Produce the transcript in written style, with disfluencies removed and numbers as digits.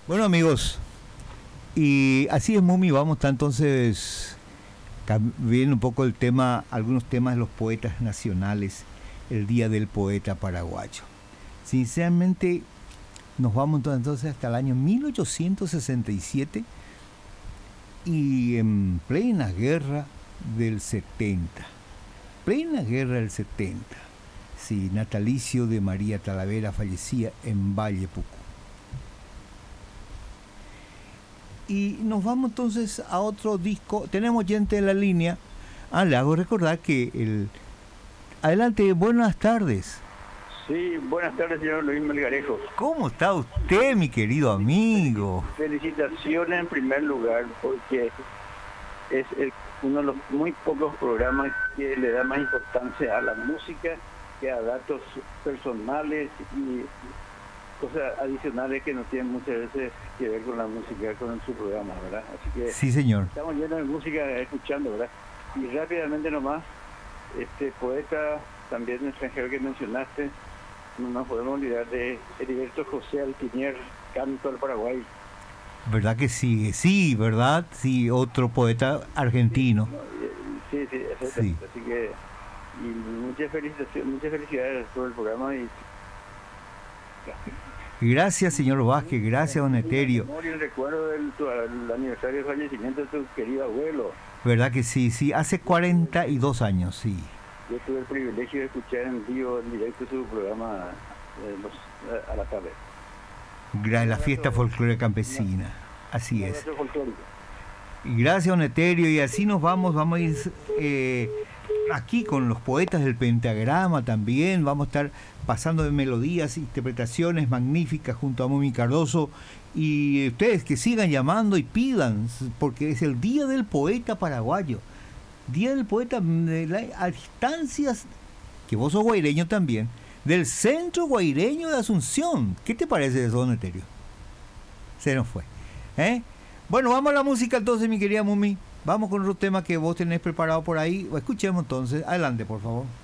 Bueno, amigos, y así es, Mumi, vamos a entonces viendo un poco el tema, algunos temas de los poetas nacionales, el Día del Poeta Paraguayo. Sinceramente, nos vamos entonces hasta el año 1867 y en plena guerra del 70. Plena guerra del 70. Sí, natalicio de María Talavera fallecía en Valle Pucú. Y nos vamos entonces a otro disco. Tenemos gente en la línea. Le hago recordar que el... Adelante, buenas tardes. Sí, buenas tardes, señor Luis Melgarejo. ¿Cómo está usted, mi querido amigo? Felicitaciones en primer lugar, porque es uno de los muy pocos programas que le da más importancia a la música que a datos personales y cosas adicionales que no tienen muchas veces que ver con la música, con su programa, ¿verdad? Así que sí, señor. Estamos llenos de música escuchando, ¿verdad? Y rápidamente nomás, este poeta también extranjero que mencionaste, no nos podemos olvidar de Heriberto José Altinier, Canto al Paraguay. ¿Verdad que sí? Sí, ¿verdad? Sí, otro poeta argentino. Sí, exactamente. Sí. Así que y muchas felicidades por el programa y gracias, señor Vázquez, gracias, don Eterio. El recuerdo del aniversario de fallecimiento de tu querido abuelo. ¿Verdad que sí? Sí, hace 42 años, sí. Yo tuve el privilegio de escuchar en vivo, en directo, su programa a la tarde. La fiesta folclórica campesina, así es. Gracias, don Eterio, y así nos vamos a ir aquí con los poetas del pentagrama también, vamos a estar pasando de melodías, interpretaciones magníficas junto a Mumi Cardoso, y ustedes que sigan llamando y pidan, porque es el Día del Poeta Paraguayo, Día del Poeta a instancias, que vos sos guaireño también, del Centro Guaireño de Asunción. ¿Qué te parece eso, don Eterio? Se nos fue, Bueno, vamos a la música entonces, mi querida Mumi. Vamos con otro tema que vos tenés preparado por ahí. Escuchemos entonces. Adelante, por favor.